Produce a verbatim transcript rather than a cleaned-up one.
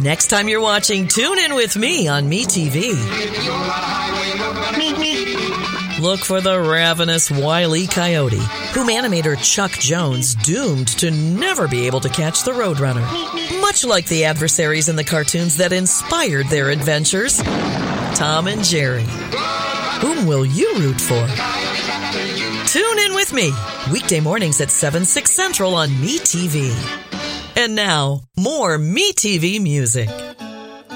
Next time you're watching Tune In With Me on MeTV. Look for the ravenous Wile E. Coyote, whom animator Chuck Jones doomed to never be able to catch the Roadrunner. Much like the adversaries in the cartoons that inspired their adventures, Tom and Jerry. Whom will you root for? Tune in with me, weekday mornings at seven, six Central on MeTV. And now, more MeTV music.